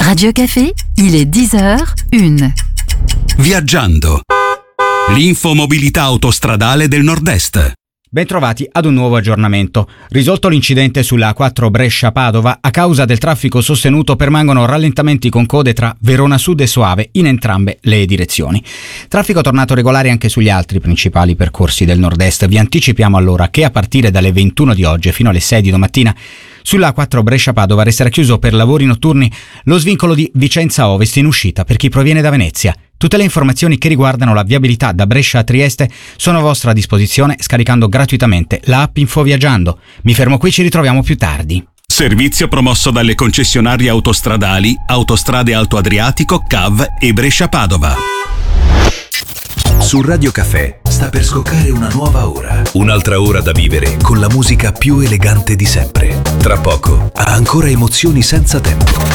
Radio Café, il est 10h01. Viaggiando. L'infomobilità autostradale del Nord-Est. Bentrovati ad un nuovo aggiornamento. Risolto l'incidente sulla A4 Brescia-Padova, a causa del traffico sostenuto permangono rallentamenti con code tra Verona Sud e Soave in entrambe le direzioni. Traffico tornato regolare anche sugli altri principali percorsi del Nord-Est. Vi anticipiamo allora che a partire dalle 21 di oggi fino alle 6 di domattina sulla A4 Brescia-Padova resterà chiuso per lavori notturni lo svincolo di Vicenza Ovest in uscita per chi proviene da Venezia. Tutte le informazioni che riguardano la viabilità da Brescia a Trieste sono a vostra disposizione scaricando gratuitamente la app Infoviaggiando. Mi fermo qui, ci ritroviamo più tardi. Servizio promosso dalle concessionarie autostradali Autostrade Alto Adriatico, CAV e Brescia-Padova. Su Radio Café sta per scoccare una nuova ora. Un'altra ora da vivere con la musica più elegante di sempre. Tra poco, ha ancora emozioni senza tempo.